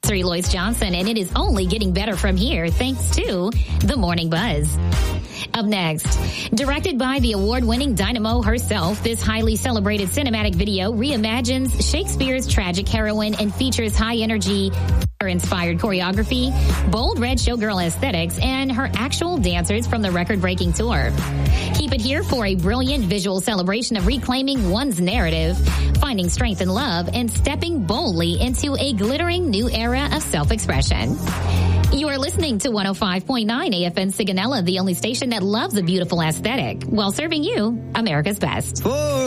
Siri Lois Johnson, and it is only getting better from here thanks to The Morning Buzz. Up next, directed by the award-winning Dynamo herself, this highly celebrated cinematic video reimagines Shakespeare's tragic heroine and features high-energy, inspired choreography, bold red showgirl aesthetics, and her actual dancers from the record-breaking tour. Keep it here for a brilliant visual celebration of reclaiming one's narrative, finding strength in love, and stepping boldly into a glittering new era of self-expression. You are listening to 105.9 AFN Sigonella, the only station that loves a beautiful aesthetic, while serving you America's best.